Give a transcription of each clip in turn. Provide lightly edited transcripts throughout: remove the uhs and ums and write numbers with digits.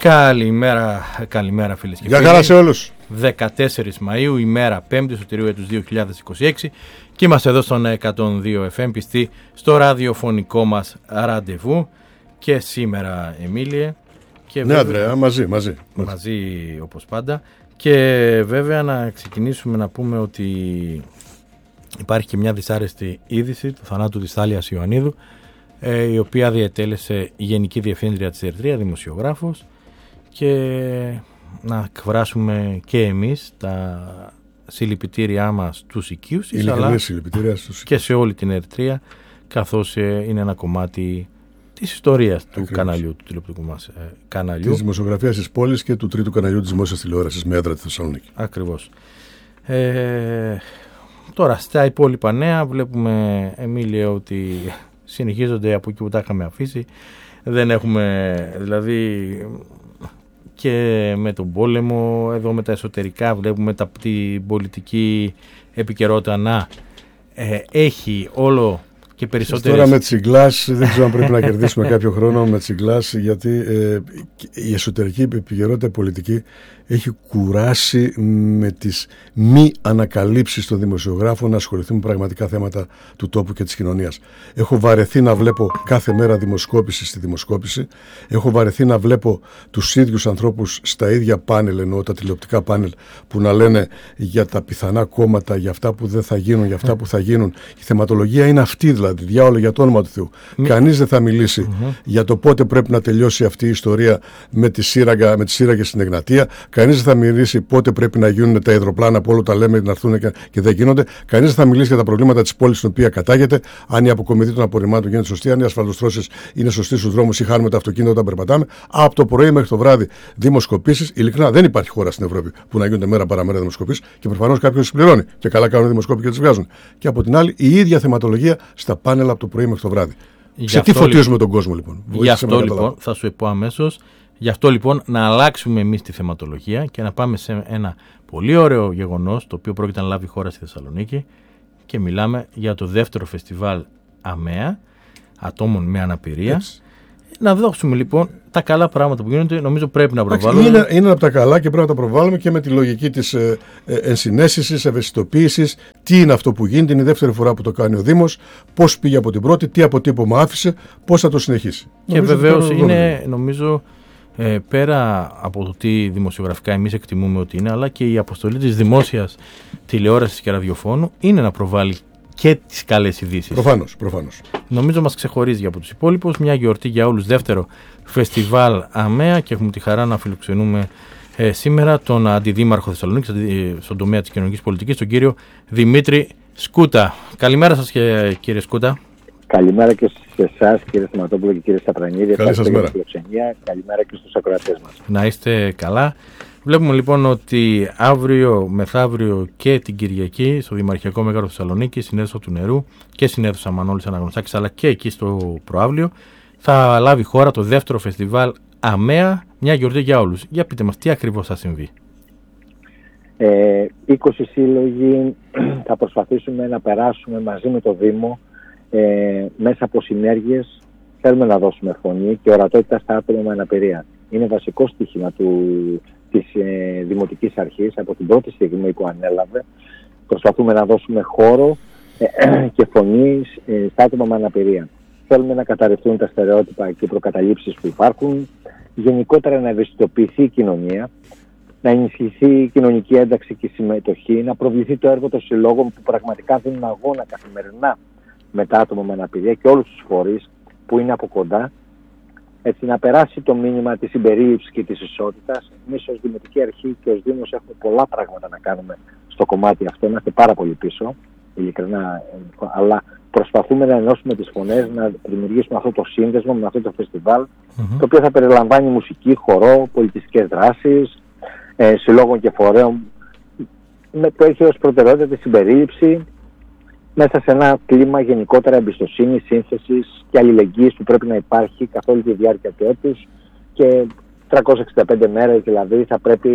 Καλημέρα φίλες και φίλοι. Γεια χαρά σε όλους. 14 Μαΐου, ημέρα 5η Σωτηρίου έτους 2026 και είμαστε εδώ στον 102 FM πιστοί στο ραδιοφωνικό μας ραντεβού και σήμερα, Εμίλιε. Και ναι, Ανδρέα, μαζί όπως πάντα. Και βέβαια να ξεκινήσουμε να πούμε ότι υπάρχει και μια δυσάρεστη είδηση του θανάτου της Θάλιας Ιωαννίδου, η οποία διετέλεσε η Γενική Διευθύντρια της Ερυθρία, δημοσιογράφος, και να εκφράσουμε και εμείς τα συλληπιτήριά μας στους οικείους της, αλλά και σε όλη την Ερυθρία, καθώς είναι ένα κομμάτι της ιστορίας του καναλιού, του τηλεοπτικού μας καναλιού. Της δημοσιογραφίας της πόλης και του τρίτου καναλιού της δημόσιας τηλεόρασης με έδρα τη Θεσσαλονίκη. Ακριβώς. Τώρα, στα υπόλοιπα νέα βλέπουμε, Εμίλια, ότι συνεχίζονται από εκεί που τα είχαμε αφήσει. Δεν έχουμε, δηλαδή, και με τον πόλεμο, εδώ με τα εσωτερικά βλέπουμε την πολιτική επικαιρότητα να έχει όλο και περισσότερες... Τώρα με Τσιγκλάς δεν ξέρω αν πρέπει να κερδίσουμε κάποιο χρόνο με Τσιγκλάς, γιατί η εσωτερική επικαιρότητα πολιτική έχει κουράσει με τις μη ανακαλύψεις των δημοσιογράφων να ασχοληθεί με πραγματικά θέματα του τόπου και της κοινωνίας. Έχω βαρεθεί να βλέπω κάθε μέρα δημοσκόπηση στη δημοσκόπηση. Έχω βαρεθεί να βλέπω τους ίδιους ανθρώπους στα ίδια πάνελ, εννοώ τα τηλεοπτικά πάνελ, που να λένε για τα πιθανά κόμματα, για αυτά που δεν θα γίνουν, για αυτά που θα γίνουν. Η θεματολογία είναι αυτή, δηλαδή, διάολο για το όνομα του Θεού. Κανείς δεν θα μιλήσει για το πότε πρέπει να τελειώσει αυτή η ιστορία με τις σύραγγες στην Εγνατία. Κανείς δεν θα μιλήσει πότε πρέπει να γίνουν τα υδροπλάνα που όλο τα λέμε να έρθουν και δεν γίνονται. Κανείς δεν θα μιλήσει για τα προβλήματα της πόλης στην οποία κατάγεται, αν η αποκομιδή των απορριμμάτων γίνεται σωστή, αν οι ασφαλτοστρώσεις είναι σωστοί στους δρόμους ή χάνουμε τα αυτοκίνητα όταν περπατάμε. Από το πρωί μέχρι το βράδυ δημοσκοπήσεις. Ειλικρινά, δεν υπάρχει χώρα στην Ευρώπη που να γίνονται μέρα παραμέρα δημοσκοπήσεις και προφανώς κάποιος πληρώνει. Και καλά κάνουν δημοσκόποι και τις βγάζουν. Και από την άλλη, η ίδια θεματολογία στα πάνελ από το πρωί μέχρι το βράδυ. Σε τι φωτίζουμε τον κόσμο, λοιπόν? Γι' αυτό λοιπόν θα σου πω αμέσως. Γι' αυτό λοιπόν να αλλάξουμε εμείς τη θεματολογία και να πάμε σε ένα πολύ ωραίο γεγονός, το οποίο πρόκειται να λάβει η χώρα στη Θεσσαλονίκη, και μιλάμε για το δεύτερο φεστιβάλ ΑΜΕΑ, ατόμων με αναπηρία. Έτσι. Να δώσουμε λοιπόν τα καλά πράγματα που γίνονται, νομίζω πρέπει να προβάλλουμε. Είναι από τα καλά και πρέπει να τα προβάλλουμε και με τη λογική της ενσυναίσθησης, ευαισθητοποίησης. Τι είναι αυτό που γίνεται, είναι η δεύτερη φορά που το κάνει ο Δήμος, πώς πήγε από την πρώτη, τι αποτύπωμα άφησε, πώς θα το συνεχίσει. Και βεβαίως είναι, νομίζω, πέρα από το τι δημοσιογραφικά εμείς εκτιμούμε ότι είναι, αλλά και η αποστολή της δημόσιας τηλεόρασης και ραδιοφώνου είναι να προβάλλει και τις καλές ειδήσεις. Προφανώς. Νομίζω μας ξεχωρίζει από τους υπόλοιπους. Μια γιορτή για όλους, δεύτερο φεστιβάλ ΑΜΕΑ, και έχουμε τη χαρά να φιλοξενούμε σήμερα τον Αντιδήμαρχο Θεσσαλονίκης στον τομέα της κοινωνικής πολιτικής, τον κύριο Δημήτρη Σκούτα. Καλημέρα σας, κύριε Σκούτα. Καλημέρα και σε εσάς, κύριε Σταματόπουλο και κύριε Σταπρανίδη. Καλή σας μέρα. Καλημέρα και στους ακροατές μας. Να είστε καλά. Βλέπουμε λοιπόν ότι αύριο, μεθαύριο και την Κυριακή στο Δημαρχιακό Μέγαρο Θεσσαλονίκη, στην αίθουσα του Νερού και στην αίθουσα Μανώλης Αναγνωστάκης, αλλά και εκεί στο Προαύλιο, θα λάβει χώρα το δεύτερο φεστιβάλ ΑΜΕΑ, μια γιορτή για όλους. Για πείτε μας, τι ακριβώς θα συμβεί? 20 σύλλογοι θα προσπαθήσουμε να περάσουμε μαζί με το Δήμο, μέσα από συνέργειες. Θέλουμε να δώσουμε φωνή και ορατότητα στα άτομα με αναπηρία. Είναι βασικό στοίχημα της Δημοτικής Αρχής από την πρώτη στιγμή που ανέλαβε. Προσπαθούμε να δώσουμε χώρο και φωνή στα άτομα με αναπηρία. Θέλουμε να καταρρευτούν τα στερεότυπα και οι προκαταλήψεις που υπάρχουν. Γενικότερα να ευαισθητοποιηθεί η κοινωνία, να ενισχυθεί η κοινωνική ένταξη και η συμμετοχή, να προβληθεί το έργο των συλλόγων που πραγματικά δίνουν αγώνα καθημερινά με τα άτομα με αναπηρία και όλους τους φορείς που είναι από κοντά. Έτσι, να περάσει το μήνυμα της συμπερίληψης και της ισότητας. Εμείς ως Δημοτική Αρχή και ως Δήμος έχουμε πολλά πράγματα να κάνουμε στο κομμάτι αυτό. Είμαστε πάρα πολύ πίσω, ειλικρινά, αλλά προσπαθούμε να ενώσουμε τις φωνές, να δημιουργήσουμε αυτό το σύνδεσμο με αυτό το φεστιβάλ, το οποίο θα περιλαμβάνει μουσική, χορό, πολιτιστικές δράσεις, συλλόγων και φορέων, που έχει ως προτεραιότητα τη συμπερίληψη μέσα σε ένα κλίμα γενικότερα εμπιστοσύνης, σύνθεσης και αλληλεγγύης που πρέπει να υπάρχει καθ' όλη τη διάρκεια του έτους, και 365 μέρες δηλαδή θα πρέπει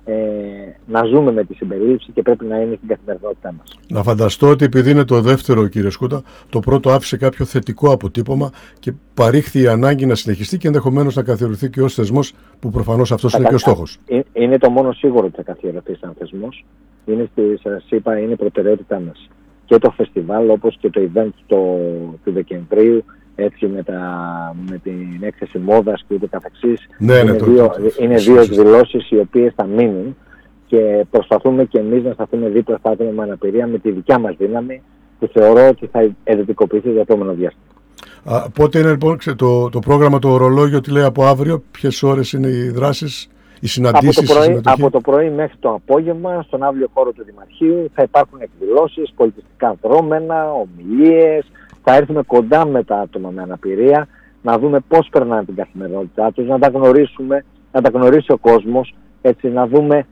να ζούμε με τη συμπερίληψη και πρέπει να είναι στην καθημερινότητά μας. Να φανταστώ ότι επειδή είναι το δεύτερο, κύριε Σκούτα, το πρώτο άφησε κάποιο θετικό αποτύπωμα και παρήχθη η ανάγκη να συνεχιστεί και ενδεχομένως να καθιερωθεί και ως θεσμός, που προφανώς αυτός είναι και ο στόχος. Είναι το μόνο σίγουρο ότι θα καθιερωθεί σαν θεσμός. Σας είπα, είναι προτεραιότητά μας. Και το φεστιβάλ, όπως και το event του Δεκεμβρίου, έτσι με την έκθεση μόδας και ούτω καθεξής. Είναι δύο εκδηλώσεις οι οποίες θα μείνουν και προσπαθούμε και εμείς να σταθούμε δίπλα στα άτομα με αναπηρία με τη δικιά μας δύναμη, που θεωρώ ότι θα εντατικοποιηθεί το επόμενο διάστημα. Πότε είναι λοιπόν το πρόγραμμα, το ορολόγιο, τι λέει από αύριο, ποιες ώρες είναι οι δράσεις, οι συναντήσεις? Από το πρωί μέχρι το απόγευμα, στον αύριο χώρο του Δημαρχείου, θα υπάρχουν εκδηλώσεις, πολιτιστικά δρόμενα, ομιλίες. Θα έρθουμε κοντά με τα άτομα με αναπηρία, να δούμε πώς περνάνε την καθημερινότητά τους, να τα γνωρίσουμε, να τα γνωρίσει ο κόσμος, έτσι, να δούμε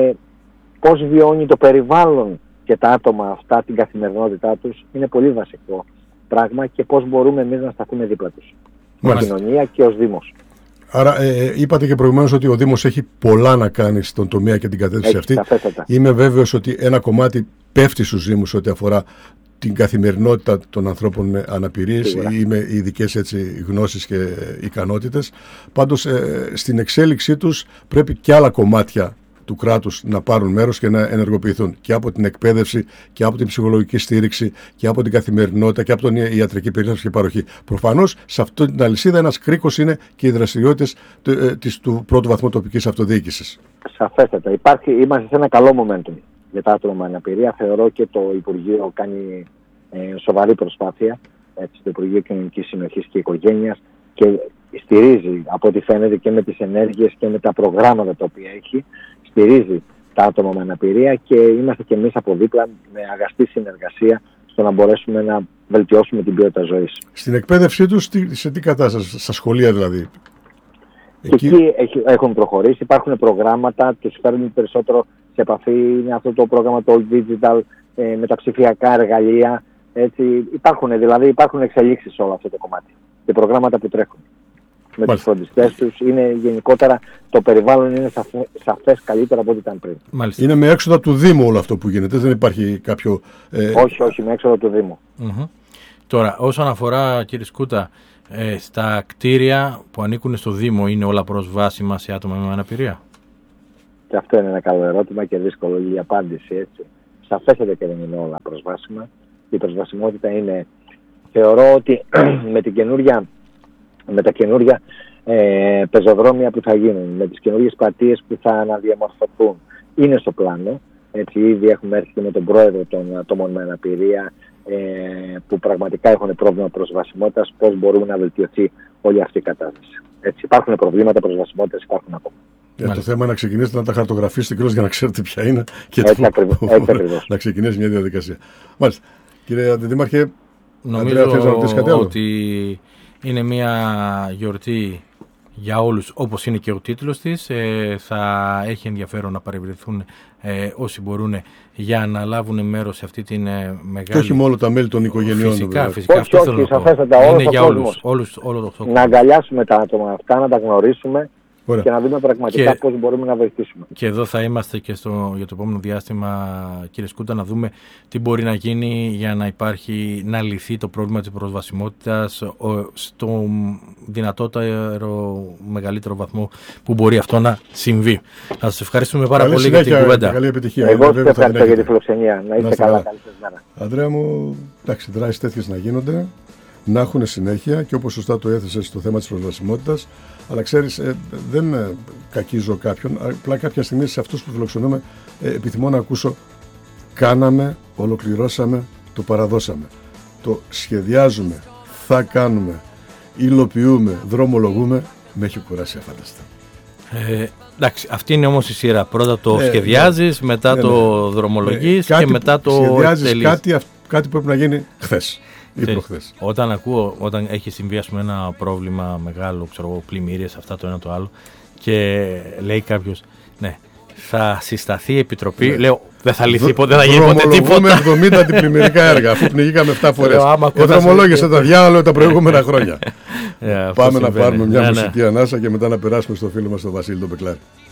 πώς βιώνει το περιβάλλον και τα άτομα αυτά την καθημερινότητά τους. Είναι πολύ βασικό πράγμα και πώς μπορούμε εμείς να σταθούμε δίπλα τους. Ως κοινωνία και ως Δήμος. Άρα είπατε και προηγουμένως ότι ο Δήμος έχει πολλά να κάνει στον τομέα και την κατεύθυνση αυτή. Σαφέστατα. Είμαι βέβαιος ότι ένα κομμάτι πέφτει στους Δήμους ό,τι αφορά την καθημερινότητα των ανθρώπων με αναπηρίες ή με ειδικές γνώσεις και ικανότητες. Πάντως στην εξέλιξή τους πρέπει και άλλα κομμάτια του κράτους να πάρουν μέρος και να ενεργοποιηθούν, και από την εκπαίδευση και από την ψυχολογική στήριξη και από την καθημερινότητα και από την ιατρική περίθαλψη και παροχή. Προφανώς σε αυτή την αλυσίδα ένας κρίκος είναι και οι δραστηριότητες του πρώτου βαθμού τοπικής αυτοδιοίκησης. Σαφέστατα. Είμαστε σε ένα καλό momentum για τα άτομα με αναπηρία. Θεωρώ και το Υπουργείο κάνει σοβαρή προσπάθεια, έτσι, το Υπουργείο Κοινωνικής Συνοχής και Οικογένειας, και στηρίζει, από ό,τι φαίνεται, και με τις ενέργειες και με τα προγράμματα τα οποία έχει, στηρίζει τα άτομα με αναπηρία, και είμαστε και εμείς από δίπλα με αγαστή συνεργασία στο να μπορέσουμε να βελτιώσουμε την ποιότητα ζωής. Στην εκπαίδευσή τους, σε τι κατάσταση, στα σχολεία δηλαδή? Εκεί έχουν προχωρήσει, υπάρχουν προγράμματα, τους φέρνουν περισσότερο σε επαφή, είναι αυτό το πρόγραμμα το digital, με τα ψηφιακά εργαλεία, έτσι, υπάρχουν εξελίξεις σε όλο αυτό το κομμάτι και προγράμματα που τρέχουν με τους φροντιστές τους. Είναι γενικότερα, το περιβάλλον είναι σαφές καλύτερα από ό,τι ήταν πριν. Μάλιστα. Είναι με έξοδα του Δήμου όλο αυτό που γίνεται, δεν υπάρχει κάποιο... Όχι, με έξοδα του Δήμου. Τώρα, όσον αφορά, κύριε Σκούτα, στα κτίρια που ανήκουν στο Δήμο, είναι όλα προσβάσιμα σε άτομα με αναπηρία? Και αυτό είναι ένα καλό ερώτημα και δύσκολο η απάντηση, έτσι. Σαφέστατα και δεν είναι όλα προσβάσιμα. Η προσβασιμότητα είναι, θεωρώ ότι με τα καινούργια πεζοδρόμια που θα γίνουν, με τις καινούργιες πλατείες που θα αναδιαμορφωθούν, είναι στο πλάνο. Έτσι, ήδη έχουμε έρθει και με τον πρόεδρο των ατόμων με αναπηρία, που πραγματικά έχουν πρόβλημα προσβασιμότητας, πώς μπορούμε να βελτιωθεί όλη αυτή η κατάσταση. Έτσι, υπάρχουν προβλήματα προσβασιμότητας, υπάρχουν ακόμα. Το θέμα είναι να ξεκινήσετε να τα χαρτογραφήσετε κιόλας για να ξέρετε ποια είναι και να ξεκινήσει μια διαδικασία. Μάλιστα. Κύριε Αντιδήμαρχε, νομίζω ότι είναι μια γιορτή για όλους, όπως είναι και ο τίτλος της. Θα έχει ενδιαφέρον να παρευρεθούν όσοι μπορούν για να λάβουν μέρος σε αυτή την μεγάλη... Και όχι μόνο τα μέλη των οικογενειών. Φυσικά. Όχι, σαφέστατα, είναι για όλους. Να αγκαλιάσουμε τα άτομα αυτά, να τα γνωρίσουμε. Ωραία. Και να δούμε πραγματικά πώς μπορούμε να βοηθήσουμε. Και εδώ θα είμαστε και για το επόμενο διάστημα, κύριε Σκούτα, να δούμε τι μπορεί να γίνει για να λυθεί το πρόβλημα της προσβασιμότητας στο δυνατότερο μεγαλύτερο βαθμό που μπορεί αυτό να συμβεί. Θα σας ευχαριστούμε πάρα πολύ για την κουβέντα. Καλή επιτυχία. Εγώ σας ευχαριστώ για τη φιλοξενία. Να είστε καλά. Καλή σας μέρα. Ανδρέα μου, εντάξει, δράσεις τέτοιες να γίνονται, να έχουν συνέχεια, και όπως σωστά το έθεσες στο θέμα της προσβασιμότητας. Αλλά ξέρεις, δεν κακίζω κάποιον, απλά κάποια στιγμή σε αυτούς που φιλοξενούμε επιθυμώ να ακούσω κάναμε, ολοκληρώσαμε, το παραδώσαμε. Το σχεδιάζουμε, θα κάνουμε, υλοποιούμε, δρομολογούμε, με έχει κουράσει αφάνταστα. Εντάξει, αυτή είναι όμως η σειρά. Πρώτα το σχεδιάζεις, μετά το δρομολογείς και μετά το σχεδιάζεις κάτι που πρέπει να γίνει χθες. Όταν έχει συμβεί, ας πούμε, ένα πρόβλημα μεγάλο, πλημμύρες, αυτά το ένα το άλλο, και λέει κάποιος, ναι, θα συσταθεί επιτροπή, λέω, δεν θα λυθεί ποτέ, δεν θα γίνει ποτέ τίποτα. Δρομολογούμε 70 αντιπλημμυρικά έργα, αφού πνιγήκαμε 7 φορές. Δρομολόγησε τα διάλογα τα προηγούμενα χρόνια. Πάμε να πάρουμε μια μουσική ανάσα και μετά να περάσουμε στο φίλο μας τον Βασίλη τον Πεκλάρη.